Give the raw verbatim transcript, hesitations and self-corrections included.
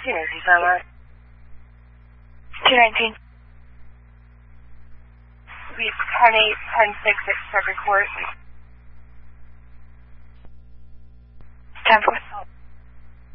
two nineteen Starlight. two nineteen. Suite ten eight, ten six at Circuit Court. ten four.